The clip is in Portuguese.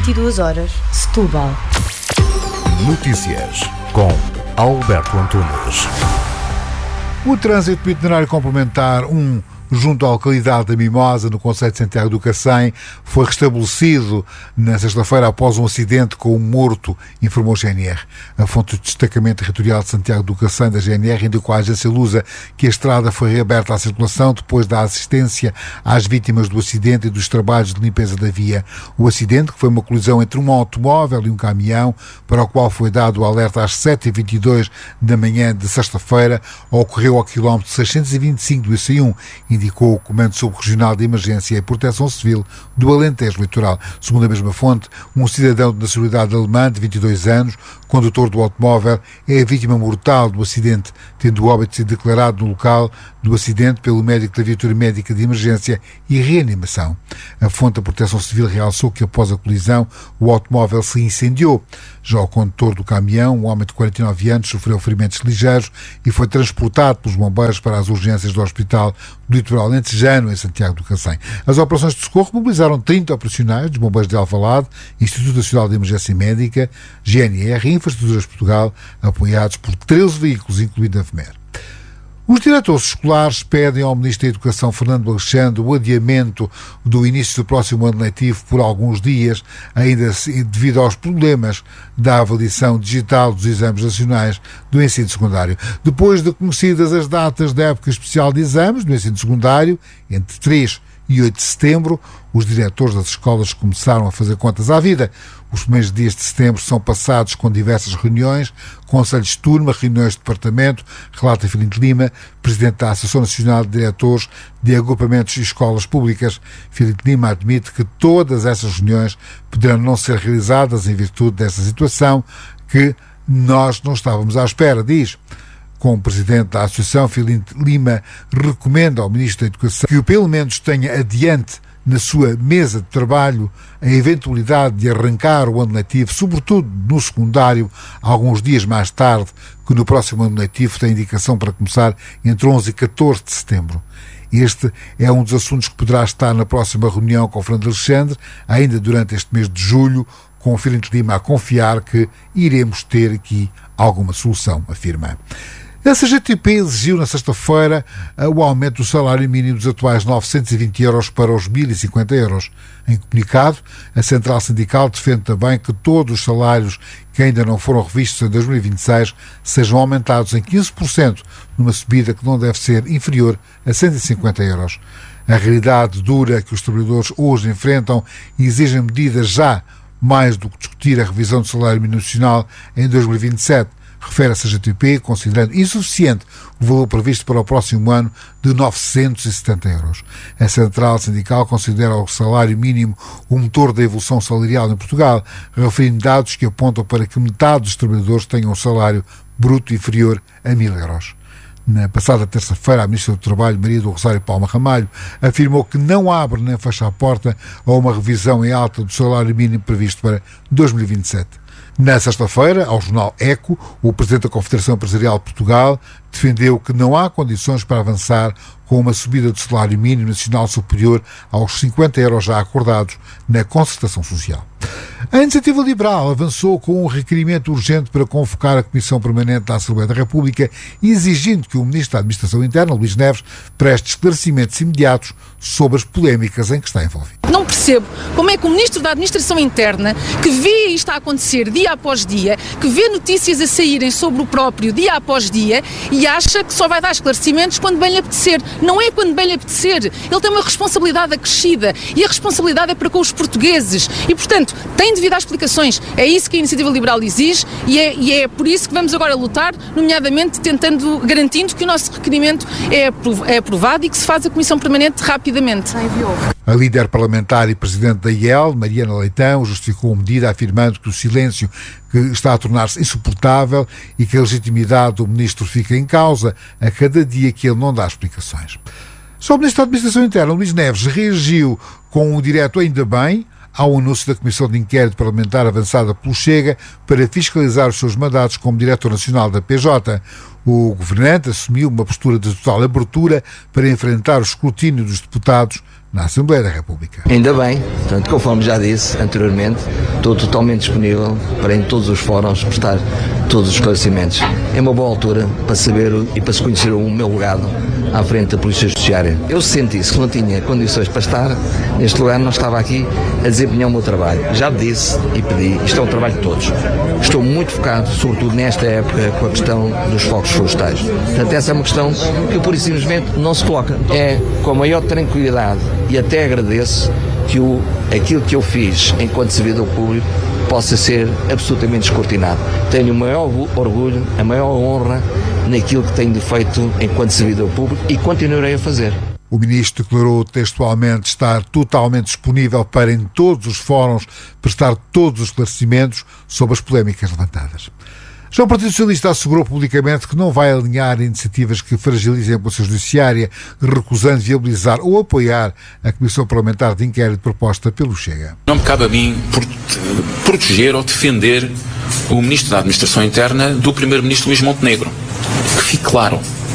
22 horas, Setúbal. Notícias com Alberto Antunes. O trânsito itinerário complementar 1 junto à localidade da Mimosa, no concelho de Santiago do Cacém, foi restabelecido na sexta-feira após um acidente com um morto, informou a GNR. A fonte do destacamento territorial de Santiago do Cacém da GNR indicou à agência Lusa que a estrada foi reaberta à circulação depois da assistência às vítimas do acidente e dos trabalhos de limpeza da via. O acidente, que foi uma colisão entre um automóvel e um caminhão, para o qual foi dado o alerta às 7h22 da manhã de sexta-feira, ocorreu ao quilómetro 625 do IC1, indicou o Comando Subregional de Emergência e Proteção Civil do Alentejo Litoral. Segundo a mesma fonte, um cidadão de nacionalidade alemã de 22 anos, condutor do automóvel, é a vítima mortal do acidente, tendo o óbito sido declarado no local do acidente pelo médico da viatura médica de emergência e reanimação. A fonte da Proteção Civil realçou que após a colisão o automóvel se incendiou. Já o condutor do caminhão, um homem de 49 anos, sofreu ferimentos ligeiros e foi transportado pelos bombeiros para as urgências do Hospital do Litoral Alentejano, em Santiago do Cacém. As operações de socorro mobilizaram 30 operacionais dos bombeiros de Alvalade, Instituto Nacional de Emergência Médica, GNR e Infraestruturas Portugal, apoiados por 13 veículos, incluindo a FMER. Os diretores escolares pedem ao Ministro da Educação, Fernando Alexandre, o adiamento do início do próximo ano letivo por alguns dias, ainda devido aos problemas da avaliação digital dos exames nacionais do ensino secundário. Depois de conhecidas as datas da época especial de exames do ensino secundário, entre 3 e 8 de setembro, os diretores das escolas começaram a fazer contas à vida. Os primeiros dias de setembro são passados com diversas reuniões, conselhos de turma, reuniões de departamento, relata Filipe Lima, presidente da Associação Nacional de Diretores de Agrupamentos e Escolas Públicas. Filipe Lima admite que todas essas reuniões poderão não ser realizadas em virtude dessa situação que nós não estávamos à espera, diz. Como presidente da Associação, Filipe Lima recomenda ao Ministro da Educação que pelo menos tenha adiante na sua mesa de trabalho a eventualidade de arrancar o ano letivo, sobretudo no secundário, alguns dias mais tarde, que no próximo ano letivo tem indicação para começar entre 11 e 14 de setembro. Este é um dos assuntos que poderá estar na próxima reunião com o Fernando Alexandre, ainda durante este mês de julho, com o Filipe Lima a confiar que iremos ter aqui alguma solução, afirma. A CGTP exigiu na sexta-feira o aumento do salário mínimo dos atuais 920 euros para os 1.050 euros. Em comunicado, a Central Sindical defende também que todos os salários que ainda não foram revistos em 2026 sejam aumentados em 15%, numa subida que não deve ser inferior a 150 euros. A realidade dura que os trabalhadores hoje enfrentam exige medidas já, mais do que discutir a revisão do salário mínimo nacional em 2027. Refere a CGTP, considerando insuficiente o valor previsto para o próximo ano de 970 euros. A Central Sindical considera o salário mínimo o motor da evolução salarial em Portugal, referindo dados que apontam para que metade dos trabalhadores tenham um salário bruto inferior a 1.000 euros. Na passada terça-feira, a Ministra do Trabalho, Maria do Rosário Palma Ramalho, afirmou que não abre nem fecha a porta a uma revisão em alta do salário mínimo previsto para 2027. Na sexta-feira, ao jornal Eco, o presidente da Confederação Empresarial de Portugal defendeu que não há condições para avançar com uma subida do salário mínimo nacional superior aos 50 euros já acordados na concertação social. A Iniciativa Liberal avançou com um requerimento urgente para convocar a Comissão Permanente da Assembleia da República, exigindo que o Ministro da Administração Interna, Luís Neves, preste esclarecimentos imediatos sobre as polémicas em que está envolvido. Não percebo como é que o Ministro da Administração Interna, que vê isto a acontecer dia após dia, que vê notícias a saírem sobre o próprio dia após dia e acha que só vai dar esclarecimentos quando bem lhe apetecer. Não é quando bem lhe apetecer. Ele tem uma responsabilidade acrescida e a responsabilidade é para com os portugueses e, portanto, tem de vir dar explicações. É isso que a Iniciativa Liberal exige e é por isso que vamos agora lutar, nomeadamente garantindo que o nosso requerimento é aprovado e que se faz a Comissão Permanente rapidamente. A líder parlamentar e presidente da IEL, Mariana Leitão, justificou a medida afirmando que o silêncio que está a tornar-se insuportável e que a legitimidade do ministro fica em causa a cada dia que ele não dá explicações. Só o Ministro da Administração Interna, Luís Neves, reagiu com um direto ainda bem ao anúncio da Comissão de Inquérito Parlamentar avançada pelo Chega para fiscalizar os seus mandatos como Diretor Nacional da PJ. O governante assumiu uma postura de total abertura para enfrentar o escrutínio dos deputados na Assembleia da República. Ainda bem, portanto, conforme já disse anteriormente, Estou totalmente disponível para em todos os fóruns prestar todos os esclarecimentos. É uma boa altura para saber e para se conhecer o meu legado à frente da Polícia Judiciária. Eu senti-se que não tinha condições para estar neste lugar, não estava aqui a desempenhar o meu trabalho. Já disse e pedi, isto é um trabalho de todos. Estou muito focado, sobretudo nesta época, com a questão dos focos florestais. Portanto, essa é uma questão que pura e simplesmente não se coloca. É com a maior tranquilidade e até agradeço que aquilo que eu fiz enquanto servidor público possa ser absolutamente escrutinado. Tenho o maior orgulho, a maior honra naquilo que tenho feito enquanto servidor público e continuarei a fazer. O Ministro declarou textualmente estar totalmente disponível para, em todos os fóruns, prestar todos os esclarecimentos sobre as polémicas levantadas. Já o Partido Socialista assegurou publicamente que não vai alinhar iniciativas que fragilizem a Polícia Judiciária, recusando viabilizar ou apoiar a Comissão Parlamentar de Inquérito proposta pelo Chega. Não me cabe a mim proteger ou defender o Ministro da Administração Interna do Primeiro-Ministro Luís Montenegro. Que fique claro,